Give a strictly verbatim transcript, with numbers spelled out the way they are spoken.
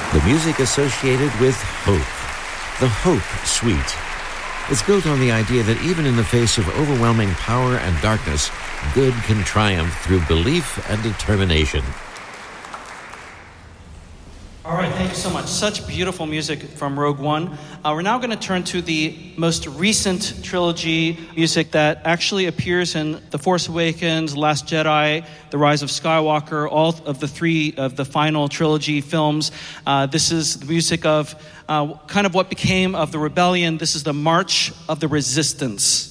The music associated with hope. The Hope Suite. It's built on the idea that even in the face of overwhelming power and darkness, good can triumph through belief and determination. All right, thank you so much. Such beautiful music from Rogue One. Uh, we're now going to turn to the most recent trilogy music that actually appears in The Force Awakens, Last Jedi, The Rise of Skywalker, all of the three of the final trilogy films. Uh, this is the music of uh, kind of what became of the rebellion. This is the March of the Resistance.